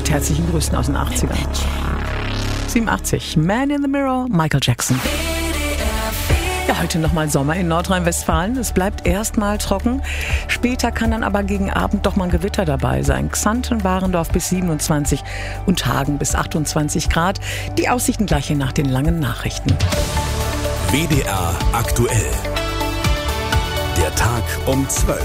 mit herzlichen Grüßen aus den 80ern. 87, Man in the Mirror, Michael Jackson. Ja, heute nochmal Sommer in Nordrhein-Westfalen. Es bleibt erstmal trocken. Später kann dann aber gegen Abend doch mal ein Gewitter dabei sein. Xanten, Warendorf bis 27 und Hagen bis 28 Grad. Die Aussichten gleich hier nach den langen Nachrichten. WDR aktuell. Der Tag um 12.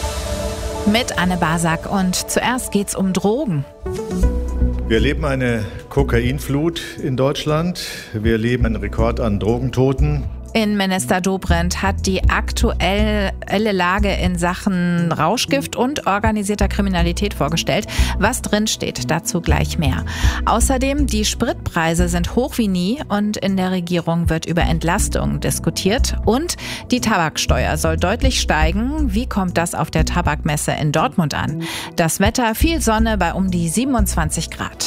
Mit Anne Basak und zuerst geht's um Drogen. Wir erleben eine Kokainflut in Deutschland. Wir erleben einen Rekord an Drogentoten. Innenminister Dobrindt hat die aktuelle Lage in Sachen Rauschgift und organisierter Kriminalität vorgestellt. Was drinsteht, dazu gleich mehr. Außerdem, die Spritpreise sind hoch wie nie und in der Regierung wird über Entlastung diskutiert. Und die Tabaksteuer soll deutlich steigen. Wie kommt das auf der Tabakmesse in Dortmund an? Das Wetter, viel Sonne bei um die 27 Grad.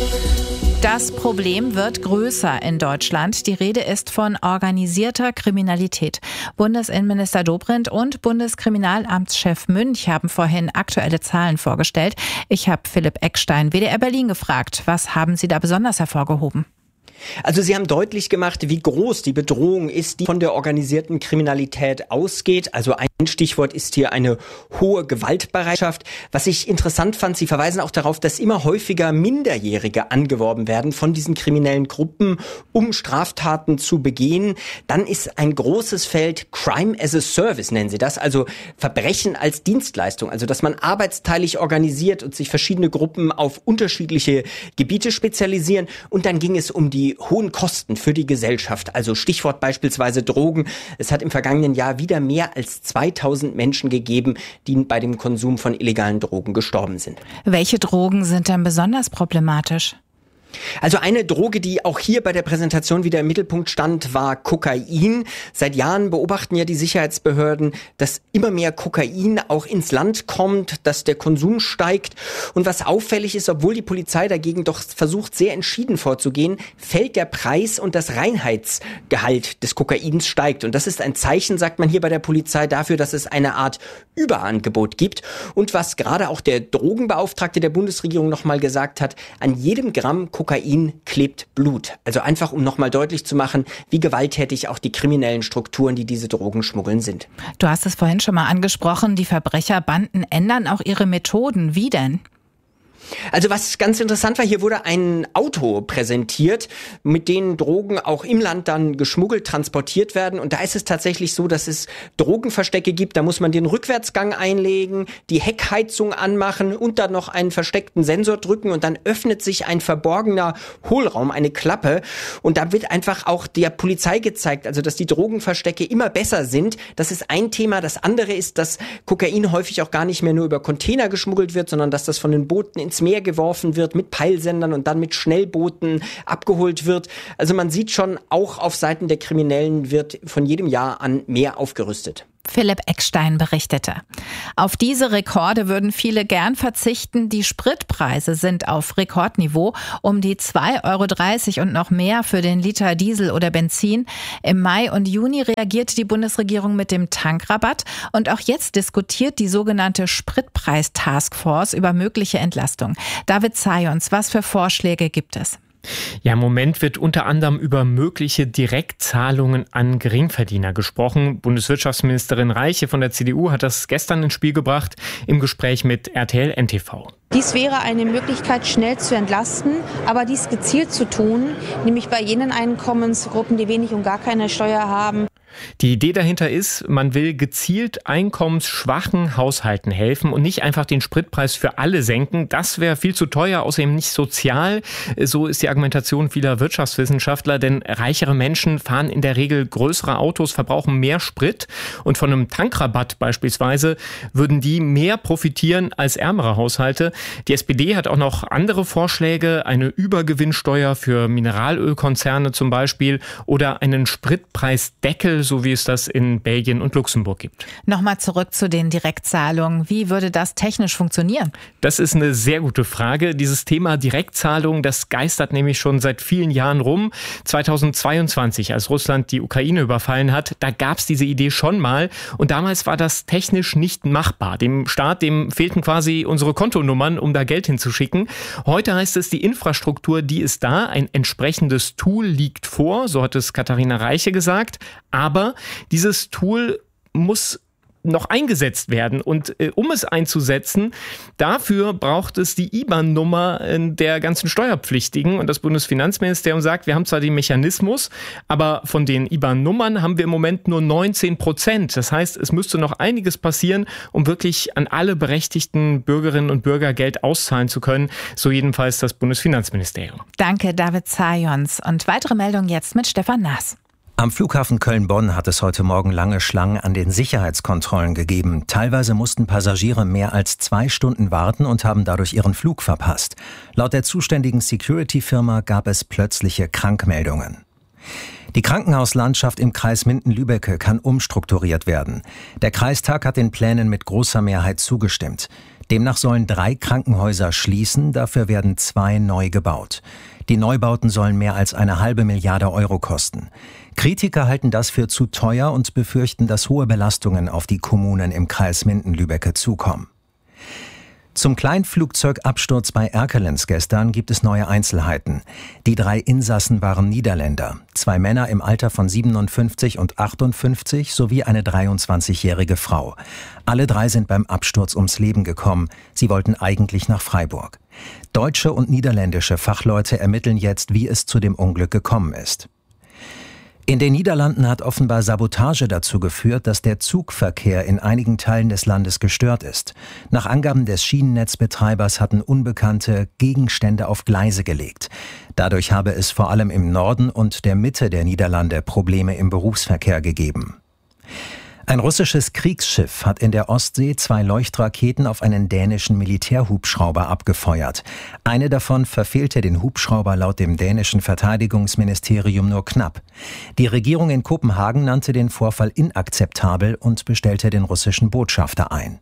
Das Problem wird größer in Deutschland. Die Rede ist von organisierter Kriminalität. Bundesinnenminister Dobrindt und Bundeskriminalamtschef Münch haben vorhin aktuelle Zahlen vorgestellt. Ich habe Philipp Eckstein, WDR Berlin, gefragt. Was haben Sie da besonders hervorgehoben? Also Sie haben deutlich gemacht, wie groß die Bedrohung ist, die von der organisierten Kriminalität ausgeht. Also ein Stichwort ist hier eine hohe Gewaltbereitschaft. Was ich interessant fand, Sie verweisen auch darauf, dass immer häufiger Minderjährige angeworben werden von diesen kriminellen Gruppen, um Straftaten zu begehen. Dann ist ein großes Feld Crime as a Service, nennen Sie das, also Verbrechen als Dienstleistung. Also dass man arbeitsteilig organisiert und sich verschiedene Gruppen auf unterschiedliche Gebiete spezialisieren. Und dann ging es um die hohen Kosten für die Gesellschaft, also Stichwort beispielsweise Drogen. Es hat im vergangenen Jahr wieder mehr als 2000 Menschen gegeben, die bei dem Konsum von illegalen Drogen gestorben sind. Welche Drogen sind denn besonders problematisch? Also eine Droge, die auch hier bei der Präsentation wieder im Mittelpunkt stand, war Kokain. Seit Jahren beobachten ja die Sicherheitsbehörden, dass immer mehr Kokain auch ins Land kommt, dass der Konsum steigt. Und was auffällig ist, obwohl die Polizei dagegen doch versucht, sehr entschieden vorzugehen, fällt der Preis und das Reinheitsgehalt des Kokains steigt. Und das ist ein Zeichen, sagt man hier bei der Polizei, dafür, dass es eine Art Überangebot gibt. Und was gerade auch der Drogenbeauftragte der Bundesregierung nochmal gesagt hat, an jedem Gramm Kokain klebt Blut. Also einfach, um nochmal deutlich zu machen, wie gewalttätig auch die kriminellen Strukturen, die diese Drogen schmuggeln, sind. Du hast es vorhin schon mal angesprochen, die Verbrecherbanden ändern auch ihre Methoden. Wie denn? Also was ganz interessant war, hier wurde ein Auto präsentiert, mit denen Drogen auch im Land dann geschmuggelt, transportiert werden. Und da ist es tatsächlich so, dass es Drogenverstecke gibt. Da muss man den Rückwärtsgang einlegen, die Heckheizung anmachen und dann noch einen versteckten Sensor drücken. Und dann öffnet sich ein verborgener Hohlraum, eine Klappe. Und da wird einfach auch der Polizei gezeigt, also dass die Drogenverstecke immer besser sind. Das ist ein Thema. Das andere ist, dass Kokain häufig auch gar nicht mehr nur über Container geschmuggelt wird, sondern dass das von den Booten ins Meer geworfen wird, mit Peilsendern und dann mit Schnellbooten abgeholt wird. Also man sieht schon, auch auf Seiten der Kriminellen wird von jedem Jahr an mehr aufgerüstet. Philipp Eckstein berichtete. Auf diese Rekorde würden viele gern verzichten. Die Spritpreise sind auf Rekordniveau, um die 2,30 € und noch mehr für den Liter Diesel oder Benzin. Im Mai und Juni reagierte die Bundesregierung mit dem Tankrabatt und auch jetzt diskutiert die sogenannte Spritpreis-Taskforce über mögliche Entlastung. David Zajons, was für Vorschläge gibt es? Ja, im Moment wird unter anderem über mögliche Direktzahlungen an Geringverdiener gesprochen. Bundeswirtschaftsministerin Reiche von der CDU hat das gestern ins Spiel gebracht im Gespräch mit RTL NTV. Dies wäre eine Möglichkeit, schnell zu entlasten, aber dies gezielt zu tun, nämlich bei jenen Einkommensgruppen, die wenig und gar keine Steuer haben. Die Idee dahinter ist, man will gezielt einkommensschwachen Haushalten helfen und nicht einfach den Spritpreis für alle senken. Das wäre viel zu teuer, außerdem nicht sozial. So ist die Argumentation vieler Wirtschaftswissenschaftler, denn reichere Menschen fahren in der Regel größere Autos, verbrauchen mehr Sprit und von einem Tankrabatt beispielsweise würden die mehr profitieren als ärmere Haushalte. Die SPD hat auch noch andere Vorschläge, eine Übergewinnsteuer für Mineralölkonzerne zum Beispiel oder einen Spritpreisdeckel, so wie es das in Belgien und Luxemburg gibt. Nochmal zurück zu den Direktzahlungen. Wie würde das technisch funktionieren? Das ist eine sehr gute Frage. Dieses Thema Direktzahlungen, das geistert nämlich schon seit vielen Jahren rum. 2022, als Russland die Ukraine überfallen hat, da gab es diese Idee schon mal. Und damals war das technisch nicht machbar. Dem Staat, dem fehlten quasi unsere Kontonummern, um da Geld hinzuschicken. Heute heißt es, die Infrastruktur, die ist da. Ein entsprechendes Tool liegt vor, so hat es Katharina Reiche gesagt. Aber dieses Tool muss noch eingesetzt werden. Und um es einzusetzen, dafür braucht es die IBAN-Nummer der ganzen Steuerpflichtigen. Und das Bundesfinanzministerium sagt, wir haben zwar den Mechanismus, aber von den IBAN-Nummern haben wir im Moment nur 19%. Das heißt, es müsste noch einiges passieren, um wirklich an alle berechtigten Bürgerinnen und Bürger Geld auszahlen zu können. So jedenfalls das Bundesfinanzministerium. Danke, David Zajons. Und weitere Meldungen jetzt mit Stefan Naas. Am Flughafen Köln-Bonn hat es heute Morgen lange Schlangen an den Sicherheitskontrollen gegeben. Teilweise mussten Passagiere mehr als 2 Stunden warten und haben dadurch ihren Flug verpasst. Laut der zuständigen Security-Firma gab es plötzliche Krankmeldungen. Die Krankenhauslandschaft im Kreis Minden-Lübbecke kann umstrukturiert werden. Der Kreistag hat den Plänen mit großer Mehrheit zugestimmt. Demnach sollen 3 Krankenhäuser schließen, dafür werden 2 neu gebaut. Die Neubauten sollen mehr als 1,5 Milliarde Euro kosten. Kritiker halten das für zu teuer und befürchten, dass hohe Belastungen auf die Kommunen im Kreis Minden-Lübbecke zukommen. Zum Kleinflugzeugabsturz bei Erkelenz gestern gibt es neue Einzelheiten. Die 3 Insassen waren Niederländer, 2 Männer im Alter von 57 und 58 sowie eine 23-jährige Frau. Alle 3 sind beim Absturz ums Leben gekommen. Sie wollten eigentlich nach Freiburg. Deutsche und niederländische Fachleute ermitteln jetzt, wie es zu dem Unglück gekommen ist. In den Niederlanden hat offenbar Sabotage dazu geführt, dass der Zugverkehr in einigen Teilen des Landes gestört ist. Nach Angaben des Schienennetzbetreibers hatten Unbekannte Gegenstände auf Gleise gelegt. Dadurch habe es vor allem im Norden und der Mitte der Niederlande Probleme im Berufsverkehr gegeben. Ein russisches Kriegsschiff hat in der Ostsee 2 Leuchtraketen auf einen dänischen Militärhubschrauber abgefeuert. Eine davon verfehlte den Hubschrauber laut dem dänischen Verteidigungsministerium nur knapp. Die Regierung in Kopenhagen nannte den Vorfall inakzeptabel und bestellte den russischen Botschafter ein.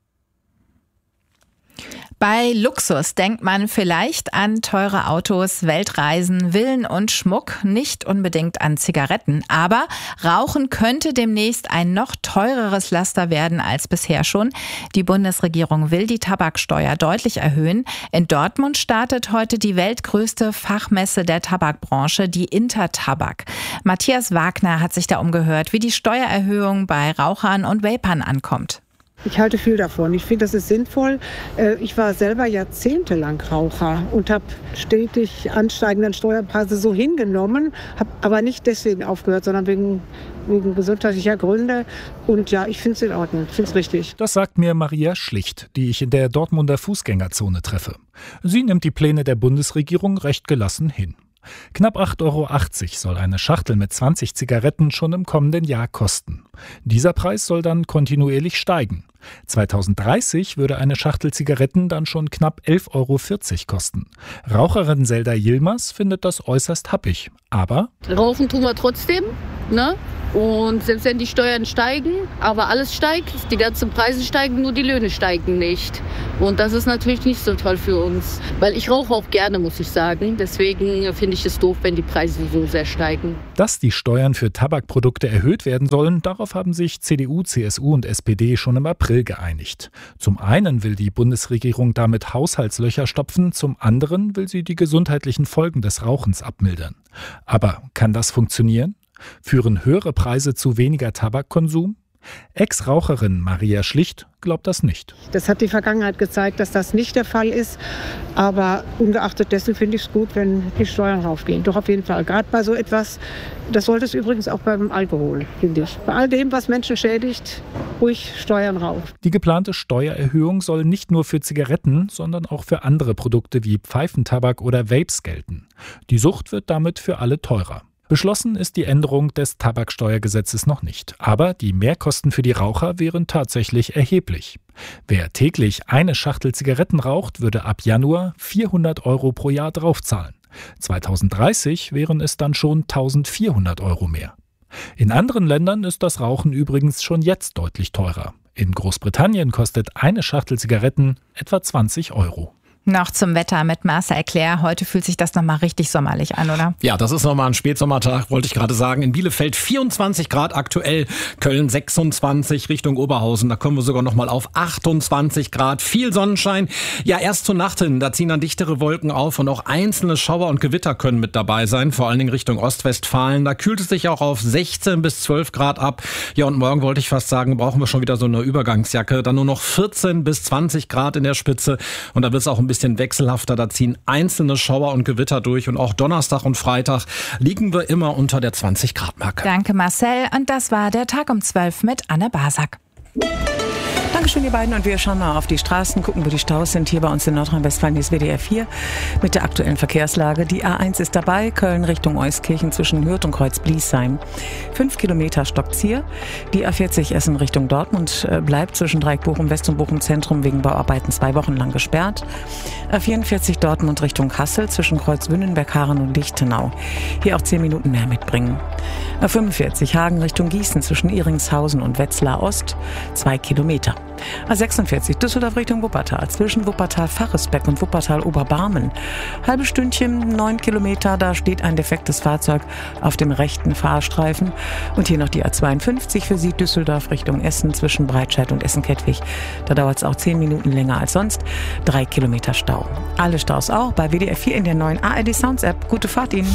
Bei Luxus denkt man vielleicht an teure Autos, Weltreisen, Villen und Schmuck, nicht unbedingt an Zigaretten. Aber Rauchen könnte demnächst ein noch teureres Laster werden als bisher schon. Die Bundesregierung will die Tabaksteuer deutlich erhöhen. In Dortmund startet heute die weltgrößte Fachmesse der Tabakbranche, die Intertabak. Matthias Wagner hat sich da umgehört, wie die Steuererhöhung bei Rauchern und Vapern ankommt. Ich halte viel davon. Ich finde, das ist sinnvoll. Ich war selber jahrzehntelang Raucher und habe stetig ansteigenden Steuerpreise so hingenommen, habe aber nicht deswegen aufgehört, sondern wegen gesundheitlicher Gründe. Und ja, ich finde es in Ordnung, ich finde es richtig. Das sagt mir Maria Schlicht, die ich in der Dortmunder Fußgängerzone treffe. Sie nimmt die Pläne der Bundesregierung recht gelassen hin. Knapp 8,80 € soll eine Schachtel mit 20 Zigaretten schon im kommenden Jahr kosten. Dieser Preis soll dann kontinuierlich steigen. 2030 würde eine Schachtel Zigaretten dann schon knapp 11,40 € kosten. Raucherin Zelda Yilmaz findet das äußerst happig. Aber rauchen tun wir trotzdem, ne? Und selbst wenn die Steuern steigen, aber alles steigt, die ganzen Preise steigen, nur die Löhne steigen nicht. Und das ist natürlich nicht so toll für uns. Weil ich rauche auch gerne, muss ich sagen. Deswegen finde ich es doof, wenn die Preise so sehr steigen. Dass die Steuern für Tabakprodukte erhöht werden sollen, darauf haben sich CDU, CSU und SPD schon im April geeinigt. Zum einen will die Bundesregierung damit Haushaltslöcher stopfen, zum anderen will sie die gesundheitlichen Folgen des Rauchens abmildern. Aber kann das funktionieren? Führen höhere Preise zu weniger Tabakkonsum? Ex-Raucherin Maria Schlicht glaubt das nicht. Das hat die Vergangenheit gezeigt, dass das nicht der Fall ist. Aber ungeachtet dessen finde ich es gut, wenn die Steuern raufgehen. Doch auf jeden Fall. Gerade bei so etwas, das sollte es übrigens auch beim Alkohol, finde ich. Bei all dem, was Menschen schädigt, ruhig Steuern rauf. Die geplante Steuererhöhung soll nicht nur für Zigaretten, sondern auch für andere Produkte wie Pfeifentabak oder Vapes gelten. Die Sucht wird damit für alle teurer. Beschlossen ist die Änderung des Tabaksteuergesetzes noch nicht. Aber die Mehrkosten für die Raucher wären tatsächlich erheblich. Wer täglich eine Schachtel Zigaretten raucht, würde ab Januar 400 € pro Jahr draufzahlen. 2030 wären es dann schon 1.400 € mehr. In anderen Ländern ist das Rauchen übrigens schon jetzt deutlich teurer. In Großbritannien kostet eine Schachtel Zigaretten etwa 20 €. Noch zum Wetter mit Marcel Claire. Heute fühlt sich das nochmal richtig sommerlich an, oder? Ja, das ist nochmal ein Spätsommertag, wollte ich gerade sagen. In Bielefeld 24 Grad aktuell, Köln 26, Richtung Oberhausen. Da kommen wir sogar nochmal auf 28 Grad. Viel Sonnenschein. Ja, erst zur Nacht hin, da ziehen dann dichtere Wolken auf und auch einzelne Schauer und Gewitter können mit dabei sein. Vor allen Dingen Richtung Ostwestfalen. Da kühlt es sich auch auf 16 bis 12 Grad ab. Ja, und morgen wollte ich fast sagen, brauchen wir schon wieder so eine Übergangsjacke. Dann nur noch 14 bis 20 Grad in der Spitze. Und da wird es auch ein bisschen wechselhafter, da ziehen einzelne Schauer und Gewitter durch und auch Donnerstag und Freitag liegen wir immer unter der 20-Grad-Marke. Danke Marcel und das war der Tag um 12 mit Anne Basak. Dankeschön, ihr beiden. Und wir schauen mal auf die Straßen, gucken, wo die Staus sind. Hier bei uns in Nordrhein-Westfalen ist WDR 4 mit der aktuellen Verkehrslage. Die A1 ist dabei, Köln Richtung Euskirchen zwischen Hürth und Kreuz-Bliesheim. 5 Kilometer stockt's hier. Die A40 Essen Richtung Dortmund bleibt zwischen Dreieck Bochum West und Bochum Zentrum wegen Bauarbeiten 2 Wochen lang gesperrt. A44 Dortmund Richtung Kassel zwischen Kreuz-Wünnenberg, Haaren und Lichtenau. Hier auch 10 Minuten mehr mitbringen. A45 Hagen Richtung Gießen zwischen Iringshausen und Wetzlar Ost 2 Kilometer. A46 Düsseldorf Richtung Wuppertal zwischen Wuppertal-Faresbeck und Wuppertal-Oberbarmen. Halbes Stündchen, 9 Kilometer, da steht ein defektes Fahrzeug auf dem rechten Fahrstreifen. Und hier noch die A52 für Sie Düsseldorf Richtung Essen zwischen Breitscheid und Essen-Kettwig. Da dauert es auch 10 Minuten länger als sonst. 3 Kilometer Stau. Alle Staus auch bei WDR 4 in der neuen ARD Sounds App. Gute Fahrt Ihnen.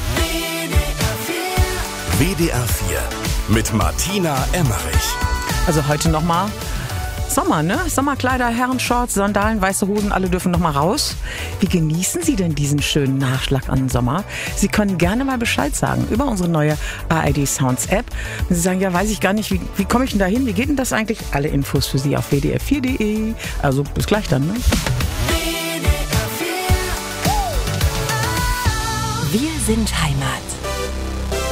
WDR 4 mit Martina Emmerich. Also heute nochmal Sommer, ne? Sommerkleider, Herrenshorts, Sandalen, weiße Hosen, alle dürfen nochmal raus. Wie genießen Sie denn diesen schönen Nachschlag an Sommer? Sie können gerne mal Bescheid sagen über unsere neue ARD Sounds App. Und Sie sagen, ja, weiß ich gar nicht, wie komme ich denn da hin? Wie geht denn das eigentlich? Alle Infos für Sie auf wdr4.de. Also bis gleich dann, ne? Wir sind Heimat.